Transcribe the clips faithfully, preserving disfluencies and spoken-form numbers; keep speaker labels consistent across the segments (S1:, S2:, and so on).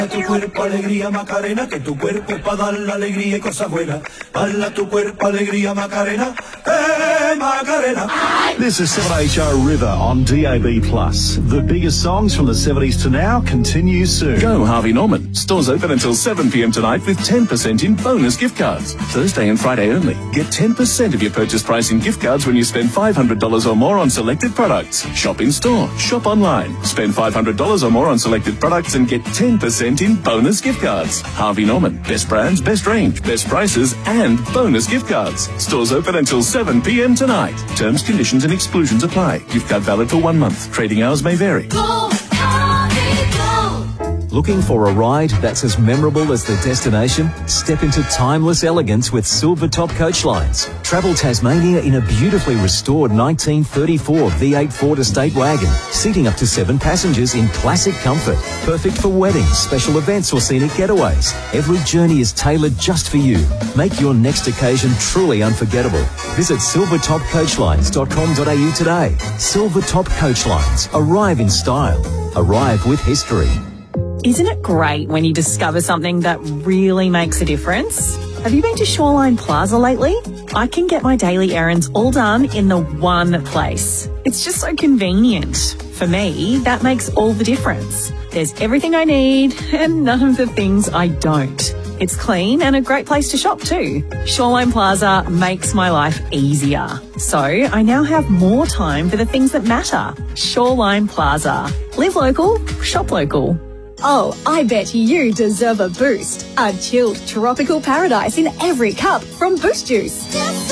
S1: Tu cuerpo alegría Macarena, que tu cuerpo pa' dar la alegría y cosas buenas. Bala tu cuerpo alegría Macarena, eh Macarena.
S2: This is seven H O River on D A B plus. The biggest songs from the seventies to now continue soon.
S3: Go Harvey Norman. Stores open until seven p m tonight with ten percent in bonus gift cards. Thursday and Friday only. Get ten percent of your purchase price in gift cards when you spend five hundred dollars or more on selected products. Shop in store. Shop online. Spend five hundred dollars or more on selected products and get ten percent in bonus gift cards. Harvey Norman. Best brands, best range, best prices and bonus gift cards. Stores open until seven p m tonight. Terms, conditions and exclusions apply. Gift card valid for one month. Trading hours may vary.
S4: Go, Harvey, go.
S5: Looking for a ride that's as memorable as the destination? Step into timeless elegance with Silvertop Coach Lines. Travel Tasmania in a beautifully restored nineteen thirty-four V eight Ford Estate wagon, seating up to seven passengers in classic comfort. Perfect for weddings, special events or scenic getaways. Every journey is tailored just for you. Make your next occasion truly unforgettable. Visit silvertop coach lines dot com dot a u today. Silvertop Coach Lines. Arrive in style. Arrive with history.
S6: Isn't it great when you discover something that really makes a difference? Have you been to Shoreline Plaza lately? I can get my daily errands all done in the one place. It's just so convenient. For me, that makes all the difference. There's everything I need and none of the things I don't. It's clean and a great place to shop too. Shoreline Plaza makes my life easier. So I now have more time for the things that matter. Shoreline Plaza. Live local, shop local.
S7: Oh, I bet you deserve a boost. A chilled tropical paradise in every cup from Boost Juice.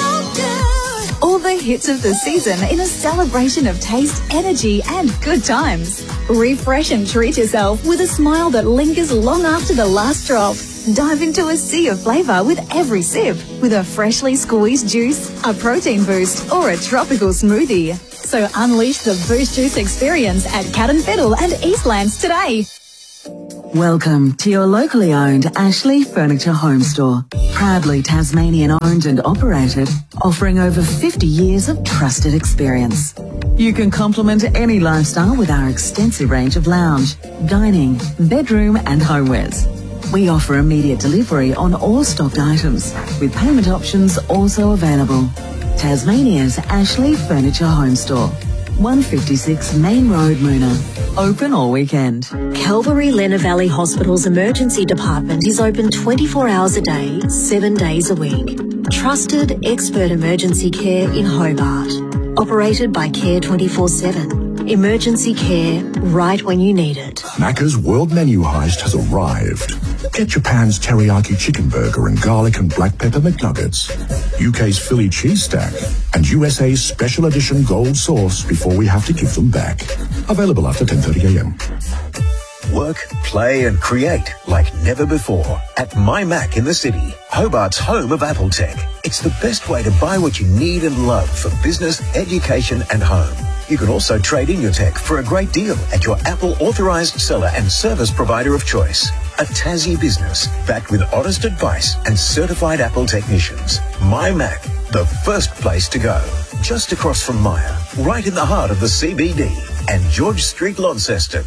S7: All the hits of the season in a celebration of taste, energy and good times. Refresh and treat yourself with a smile that lingers long after the last drop. Dive into a sea of flavour with every sip with a freshly squeezed juice, a protein boost or a tropical smoothie. So unleash the Boost Juice experience at Cat and Fiddle and Eastlands today.
S8: Welcome to your locally owned Ashley Furniture Home Store. Proudly Tasmanian owned and operated, offering over fifty years of trusted experience. You can complement any lifestyle with our extensive range of lounge, dining, bedroom and homewares. We offer immediate delivery on all stocked items, with payment options also available. Tasmania's Ashley Furniture Home Store. one fifty-six Main Road, Moona. Open all weekend.
S9: Calvary Lenna Valley Hospital's emergency department is open twenty-four hours a day, seven days a week. Trusted expert emergency care in Hobart. Operated by Care twenty-four seven. Emergency care right when you need it.
S10: Macca's World Menu Heist has arrived. Get Japan's teriyaki chicken burger and garlic and black pepper McNuggets, U K's Philly cheese stack, and U S A's special edition gold sauce before we have to give them back. Available after ten thirty a m.
S11: Work, play and create like never before at My Mac in the City, Hobart's home of Apple Tech. It's the best way to buy what you need and love for business, education and home. You can also trade in your tech for a great deal at your Apple authorised seller and service provider of choice. A Tassie business backed with honest advice and certified Apple technicians. My Mac, the first place to go. Just across from Myer, right in the heart of the C B D and George Street, Launceston.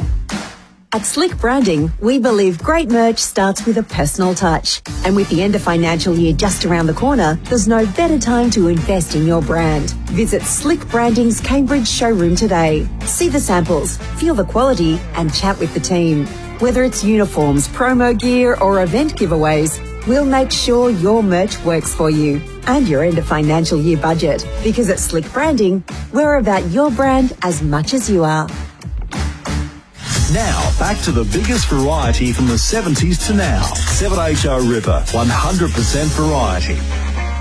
S12: At Slick Branding, we believe great merch starts with a personal touch. And with the end of financial year just around the corner, there's no better time to invest in your brand. Visit Slick Branding's Cambridge showroom today. See the samples, feel the quality, and chat with the team. Whether it's uniforms, promo gear, or event giveaways, we'll make sure your merch works for you and your end of financial year budget. Because at Slick Branding, we're about your brand as much as you are.
S2: Now, back to the biggest variety from the seventies to now. seven H O River, one hundred percent variety.